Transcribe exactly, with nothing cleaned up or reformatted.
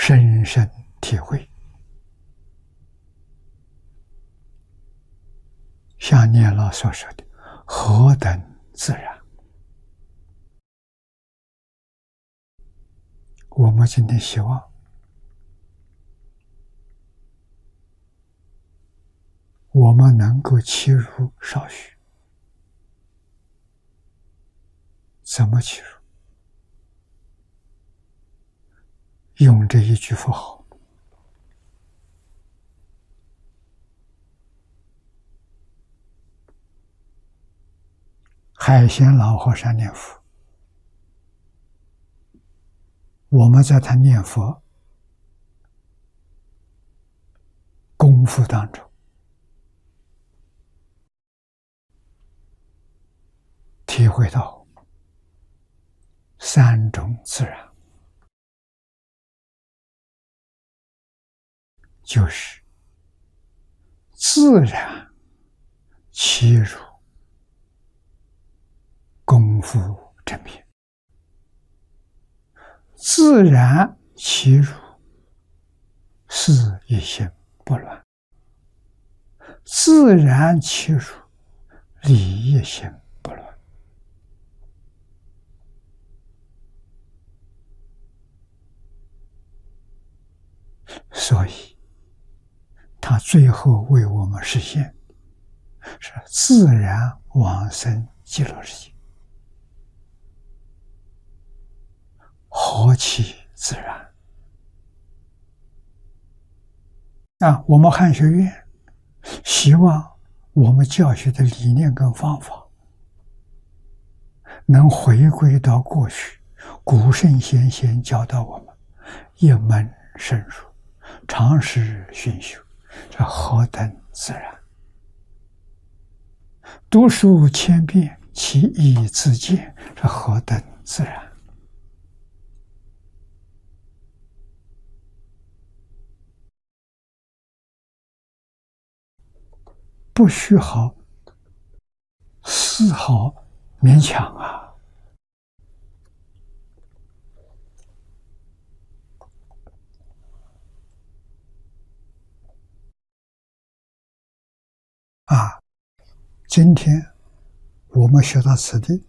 深深体会。像念老所说的，何等自然！我们今天希望我们能够契入少许。怎么契入？用这一句佛号。海贤老和尚念佛，我们在他念佛功夫当中，体会到三种自然，就是自然契入功夫正片，自然契入事一心不乱，自然契入理一心不乱。所以他最后为我们实现是自然往生极乐世界，何其自然啊！我们汉学院希望我们教学的理念跟方法能回归到过去古圣先贤教导我们一门深入，长时熏修，这何等自然！读书千遍，其义自见，这何等自然！不需好丝毫勉强啊！啊，今天我们学到此地，